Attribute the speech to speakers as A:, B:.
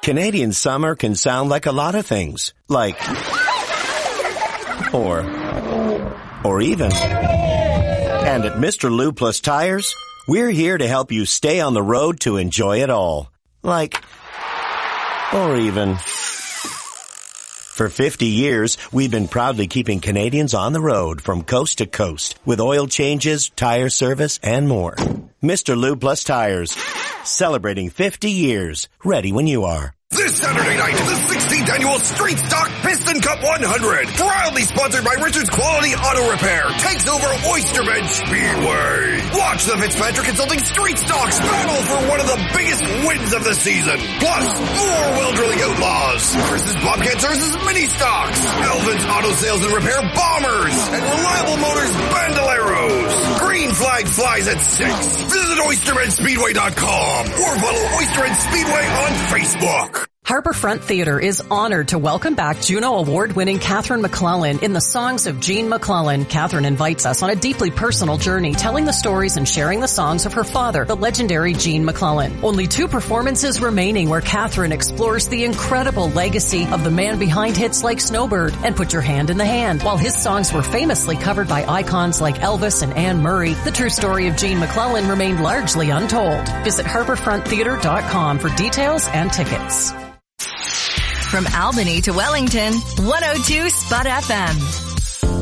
A: Canadian summer can sound like a lot of things, like, or even. And at Mr. Lube Plus Tires, we're here to help you stay on the road to enjoy it all, like, or even. For 50 years, we've been proudly keeping Canadians on the road from coast to coast with oil changes, tire service, and more. Mr. Lube Plus Tires, celebrating 50 years, ready when you are.
B: This Saturday night, the 16th annual Street Stock Piston Cup 100, proudly sponsored by Richard's Quality Auto Repair, takes over Oysterbend Speedway. Watch the Fitzpatrick Consulting Street Stocks battle for one of the biggest wins of the season. Plus, more Well Drilling Outlaws, Chris's Bobcat Services Mini Stocks, Elvin's Auto Sales and Repair Bombers, and Reliable Motors Bandoleros. Green flag flies at 6. Visit OysterbenSpeedway.com or follow Oysterbend Speedway on Facebook.
C: Harbourfront Theatre is honored to welcome back Juno Award-winning Catherine McClellan in the Songs of Jean McClellan. Catherine invites us on a deeply personal journey, telling the stories and sharing the songs of her father, the legendary Jean McClellan. Only 2 performances remaining where Catherine explores the incredible legacy of the man behind hits like Snowbird and Put Your Hand in the Hand. While his songs were famously covered by icons like Elvis and Anne Murray, the true story of Jean McClellan remained largely untold. Visit harbourfronttheatre.com for details and tickets.
D: From Albany to Wellington, 102 Spud FM.